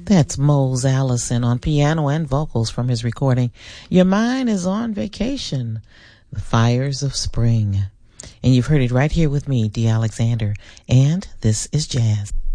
That's Mose Allison on piano and vocals from his recording, Your Mind is on Vacation, The Fires of Spring. And you've heard it right here with me, Dee Alexander, and this is Jazz.